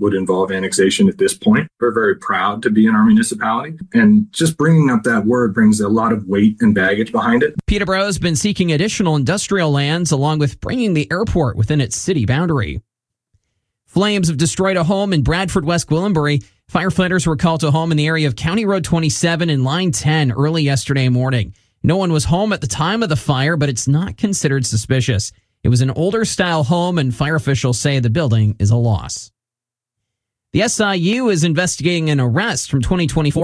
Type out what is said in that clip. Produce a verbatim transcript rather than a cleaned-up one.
would involve annexation at this point. We're very proud to be in our municipality, and just bringing up that word brings a lot of weight and baggage behind it. Peterborough has been seeking additional industrial lands along with bringing the airport within its city boundary. Flames have destroyed a home in Bradford, West Gwillimbury. Firefighters were called to a home in the area of County Road twenty-seven and Line ten early yesterday morning. No one was home at the time of the fire, but it's not considered suspicious. It was an older style home, and fire officials say the building is a loss. The S I U is investigating an arrest from twenty twenty-four